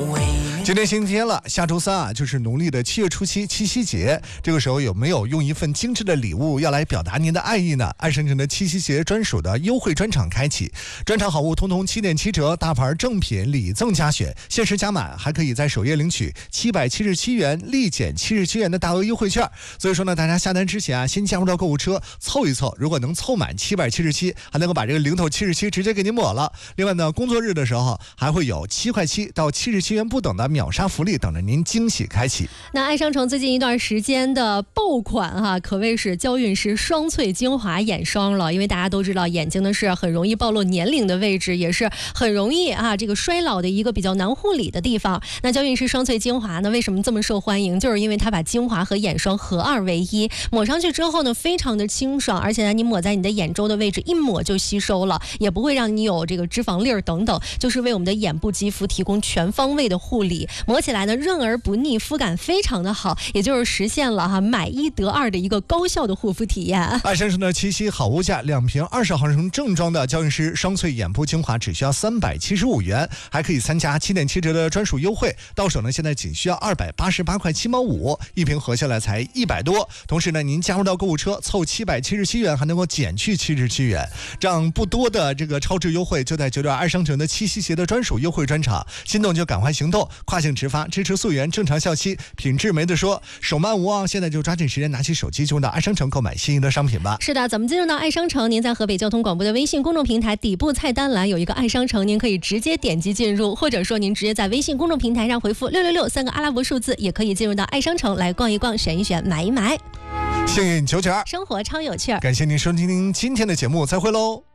今天星期天了，下周三啊，就是农历的7月初7七夕节。这个时候有没有用一份精致的礼物要来表达您的爱意呢？爱生城的七夕节专属的优惠专场开启，专场好物通通7点7折，大牌正品礼赠加选，限时加满，还可以在首页领取777元立减77元的大额优惠券。所以说呢，大家下单之前啊，先加入到购物车凑一凑，如果能凑满777，还能够把这个零头77直接给你抹了。另外呢，工作日的时候还会有7块7到77元不等的秒杀福利等着您惊喜开启。 那爱商城最近一段时间的爆款可谓是娇韵诗双萃精华眼霜了。因为大家都知道，眼睛呢是很容易暴露年龄的位置，也是很容易这个衰老的一个比较难护理的地方。那娇韵诗双萃精华呢，为什么这么受欢迎？就是因为它把精华和眼霜合二为一，抹上去之后呢，非常的清爽，而且呢，你抹在你的眼周的位置，一抹就吸收了，也不会让你有这个脂肪粒等等，就是为我们的眼部肌肤提供全方位的护理。抹起来呢，润而不腻，肤感非常的好，也就是实现了买1得2的一个高效的护肤体验。 爱生城的七夕好物价，2瓶20毫升正装的娇韵诗双萃眼部精华只需要375元，还可以参加7点7折的专属优惠，到手呢现在仅需要288块7毛5，一瓶合下来才100多。同时呢，您加入到购物车凑777元，还能够减去77元，这样不多的这个超值优惠就在9点爱商城的七夕节的专属优惠专场，心动就赶快行动，跨境直发，支持溯源，正常效期，品质没得说，手慢无望，现在就抓紧时间拿起手机，就到爱商城购买心仪的商品吧。 是的，咱们进入到爱商城，您在河北交通广播的微信公众平台底部菜单栏有一个爱商城，您可以直接点击进入，或者说您直接在微信公众平台上回复666 3个阿拉伯数字，也可以进入到爱商城来逛一逛，选一选，买一买。 幸运99， 生活超有趣儿。 感谢您收听今天的节目，再会喽。